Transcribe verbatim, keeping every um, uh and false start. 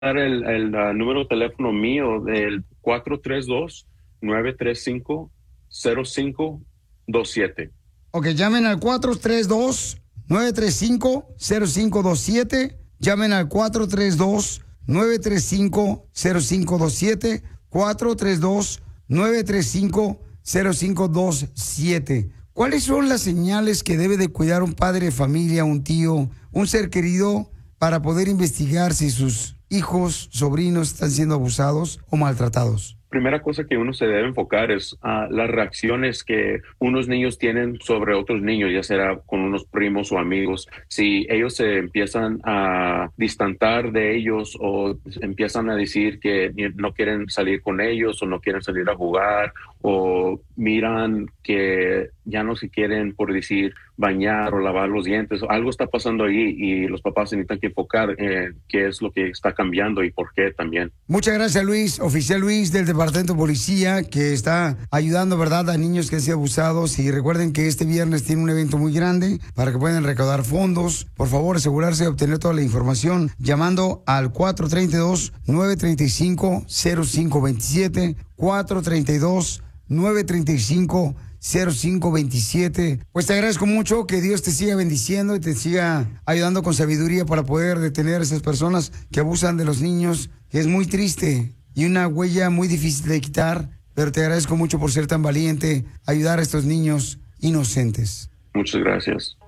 dar el, el uh, número de teléfono mío del cuatro tres dos, nueve tres cinco, cero cinco dos siete. Ok, llamen al cuatro tres dos, nueve tres cinco, cero cinco dos siete. Llamen al cuatro tres dos, nueve tres cinco, cero cinco dos siete. cuatro tres dos, nueve tres cinco, cero cinco dos siete. ¿Cuáles son las señales que debe de cuidar un padre de familia, un tío, un ser querido para poder investigar si sus hijos, sobrinos están siendo abusados o maltratados? Primera cosa que uno se debe enfocar es uh, las reacciones que unos niños tienen sobre otros niños, ya sea con unos primos o amigos. Si ellos se empiezan a distantar de ellos o empiezan a decir que no quieren salir con ellos o no quieren salir a jugar o miran que ya no se quieren, por decir, bañar o lavar los dientes, algo está pasando ahí y los papás necesitan que enfocar en qué es lo que está cambiando y por qué también. Muchas gracias, Luis, oficial Luis del Departamento de Policía, que está ayudando, ¿verdad?, a niños que han sido abusados. Y recuerden que este viernes tiene un evento muy grande para que puedan recaudar fondos. Por favor, asegurarse de obtener toda la información llamando al cuatro tres dos, nueve tres cinco, cero cinco dos siete, cuatro tres dos, nueve tres cinco, cero cinco dos siete. Pues te agradezco mucho, que Dios te siga bendiciendo y te siga ayudando con sabiduría para poder detener a esas personas que abusan de los niños, que es muy triste y una huella muy difícil de quitar, pero te agradezco mucho por ser tan valiente, ayudar a estos niños inocentes. Muchas gracias.